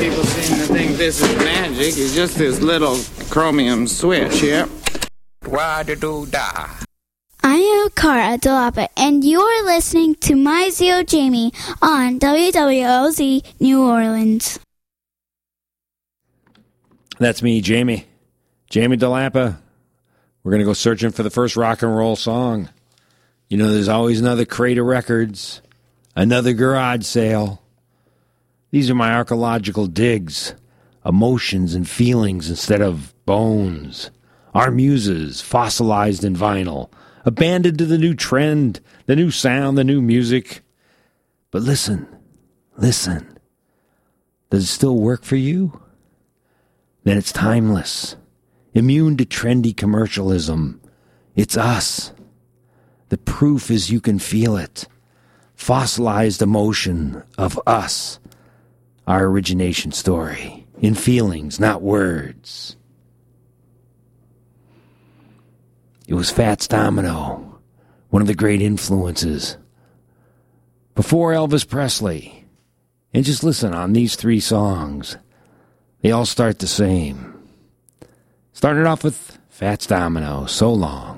people seem to think this is magic. It's just this little chromium switch, yep. Wah-da-doo-da. I am Cara Delapa, and you are listening to My Zio Jamie on WWLZ New Orleans. That's me, Jamie. Jamie Delapa. We're going to go searching for the first rock and roll song. You know, there's always another crate of records, another garage sale. These are my archaeological digs, emotions and feelings instead of bones. Our muses, fossilized in vinyl, abandoned to the new trend, the new sound, the new music. But listen. Does it still work for you? Then it's timeless, immune to trendy commercialism. It's us. The proof is you can feel it. Fossilized emotion of us. Our origination story. In feelings, not words. It was Fats Domino, one of the great influences. Before Elvis Presley. And just listen on these three songs. They all start the same. Started off with Fats Domino, So Long.